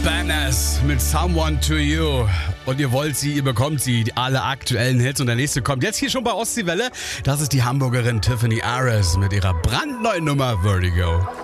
Banners mit Someone to You. Und ihr wollt sie, ihr bekommt sie, alle aktuellen Hits. Und der nächste kommt jetzt hier schon bei Ostseewelle. Das ist die Hamburgerin Tiffany Ares mit ihrer brandneuen Nummer Vertigo.